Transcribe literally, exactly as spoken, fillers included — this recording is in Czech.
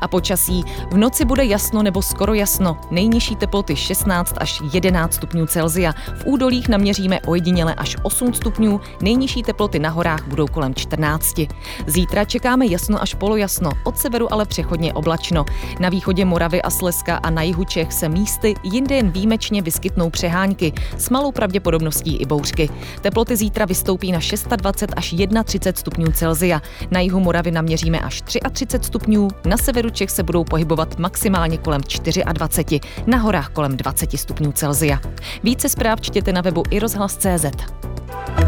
A počasí. V noci bude jasno nebo skoro jasno. Nejnižší teploty šestnáct až jedenáct stupňů Celsia. V údolích naměříme ojediněle až osm stupňů, nejnižší teploty na horách budou kolem čtrnáct. Zítra čekáme jasno až polojasno, od severu ale přechodně oblačno. Na východě Moravy a Slezska a na jihu Čech se místy jinde jen výjimečně vyskytnou přehánky, s malou pravděpodobností i bouřky. Teploty zítra vystoupí na dvacet šest až třicet jedna stupňů Celsia. Na jihu Moravy naměříme až třicet tři stupňů, na severu Čech se budou pohybovat maximálně kolem dvacet čtyři, na horách kolem dvacet stupňů Celsia. Více zpráv čtěte na webu i rozhlas tečka cé zet.